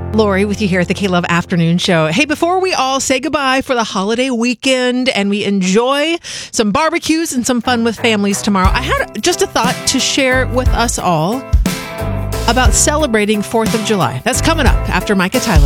Lori with you here at the K-Love Afternoon Show. Hey, before we all say goodbye for the holiday weekend and we enjoy some barbecues and some fun with families tomorrow, I had just a thought to share with us all about celebrating 4th of July. That's coming up after Micah Tyler.